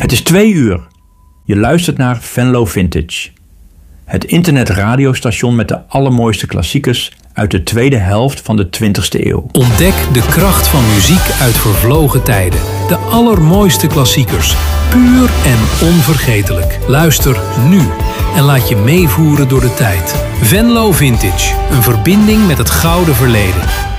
Het is 2 uur. Je luistert naar Venlo Vintage. Het internetradiostation met de allermooiste klassiekers uit de tweede helft van de 20e eeuw. Ontdek de kracht van muziek uit vervlogen tijden. De allermooiste klassiekers. Puur en onvergetelijk. Luister nu en laat je meevoeren door de tijd. Venlo Vintage. Een verbinding met het gouden verleden.